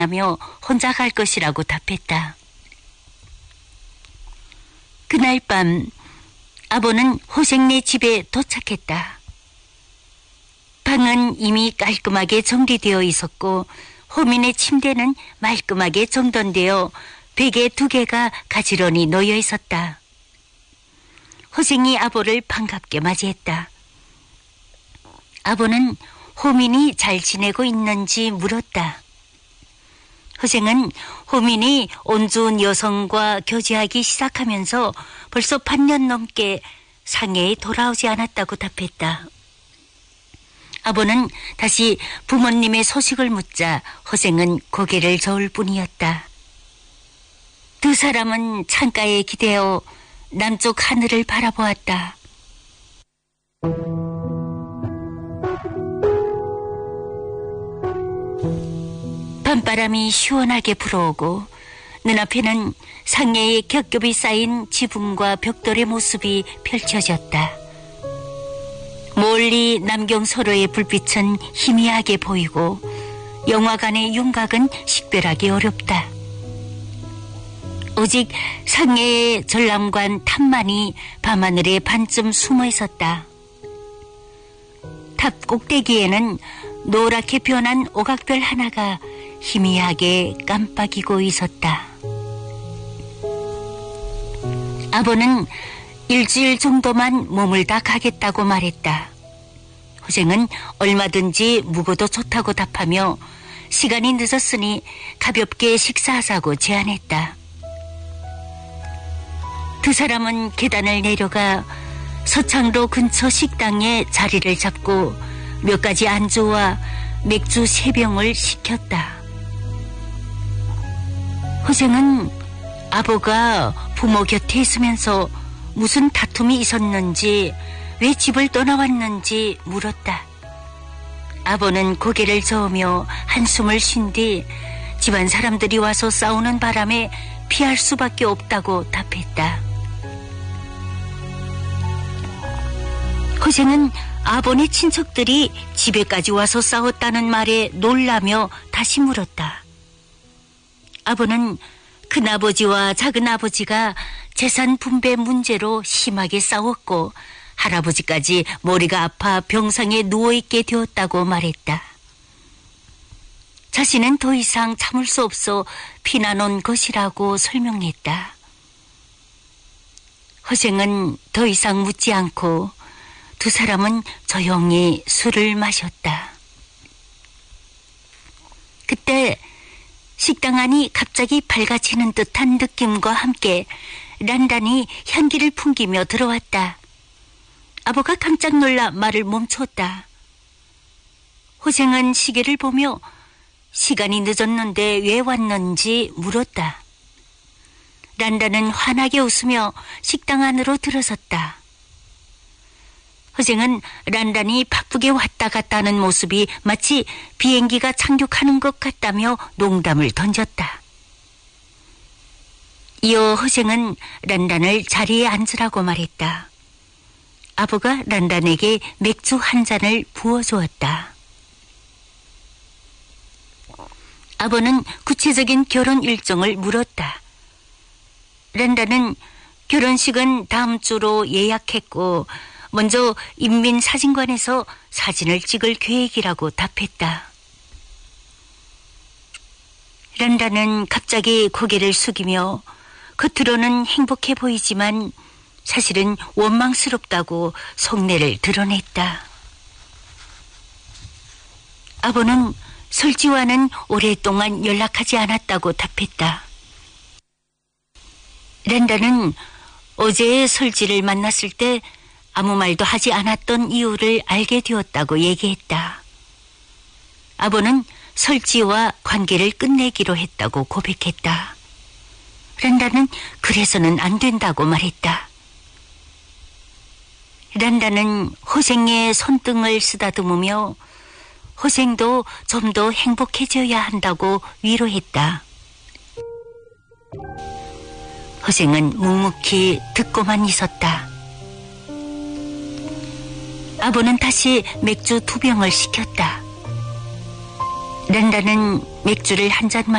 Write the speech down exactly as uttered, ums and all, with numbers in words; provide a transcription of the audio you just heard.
하며 혼자 갈 것이라고 답했다. 그날 밤 아버는 호생네 집에 도착했다. 방은 이미 깔끔하게 정리되어 있었고 호민의 침대는 말끔하게 정돈되어 베개 두 개가 가지런히 놓여 있었다. 호생이 아버를 반갑게 맞이했다. 아버는 호민이 잘 지내고 있는지 물었다. 호생은 호민이 온주운 여성과 교제하기 시작하면서 벌써 반년 넘게 상해에 돌아오지 않았다고 답했다. 아버는 다시 부모님의 소식을 묻자 호생은 고개를 저을 뿐이었다. 두 사람은 창가에 기대어 남쪽 하늘을 바라보았다. 밤바람이 시원하게 불어오고 눈앞에는 상해에 겹겹이 쌓인 지붕과 벽돌의 모습이 펼쳐졌다. 멀리 남경서로의 불빛은 희미하게 보이고 영화관의 윤곽은 식별하기 어렵다. 오직 상해의 전람관 탑만이 밤하늘에 반쯤 숨어 있었다. 탑 꼭대기에는 노랗게 변한 오각별 하나가 희미하게 깜빡이고 있었다. 아버는 일주일 정도만 머물다 가겠다고 말했다. 호생은 얼마든지 묵어도 좋다고 답하며 시간이 늦었으니 가볍게 식사하자고 제안했다. 두 사람은 계단을 내려가 서창로 근처 식당에 자리를 잡고 몇 가지 안주와 맥주 세 병을 시켰다. 호생은 아버가 부모 곁에 있으면서 무슨 다툼이 있었는지 왜 집을 떠나왔는지 물었다. 아버는 고개를 저으며 한숨을 쉰 뒤 집안 사람들이 와서 싸우는 바람에 피할 수밖에 없다고 답했다. 호생은 아버네 친척들이 집에까지 와서 싸웠다는 말에 놀라며 다시 물었다. 아버는 큰아버지와 작은아버지가 재산 분배 문제로 심하게 싸웠고 할아버지까지 머리가 아파 병상에 누워있게 되었다고 말했다. 자신은 더 이상 참을 수 없어 피나놓은 것이라고 설명했다. 호생은 더 이상 묻지 않고 두 사람은 조용히 술을 마셨다. 그때 식당 안이 갑자기 밝아지는 듯한 느낌과 함께 란란이 향기를 풍기며 들어왔다. 아버가 깜짝 놀라 말을 멈췄다. 호생은 시계를 보며 시간이 늦었는데 왜 왔는지 물었다. 란란은 환하게 웃으며 식당 안으로 들어섰다. 호생은 란란이 바쁘게 왔다 갔다 하는 모습이 마치 비행기가 착륙하는 것 같다며 농담을 던졌다. 이어 호생은 란란을 자리에 앉으라고 말했다. 아버가 란란에게 맥주 한 잔을 부어주었다. 아버는 구체적인 결혼 일정을 물었다. 란란은 결혼식은 다음 주로 예약했고 먼저 인민사진관에서 사진을 찍을 계획이라고 답했다. 란란은 갑자기 고개를 숙이며 겉으로는 행복해 보이지만 사실은 원망스럽다고 속내를 드러냈다. 아버는 설지와는 오랫동안 연락하지 않았다고 답했다. 란란은 어제 설지를 만났을 때 아무 말도 하지 않았던 이유를 알게 되었다고 얘기했다. 아버는 설지와 관계를 끝내기로 했다고 고백했다. 란란은 그래서는 안 된다고 말했다. 란란은 호생의 손등을 쓰다듬으며 호생도 좀 더 행복해져야 한다고 위로했다. 호생은 묵묵히 듣고만 있었다. 아버는 다시 맥주 두 병을 시켰다. 렌다는 맥주를 한 잔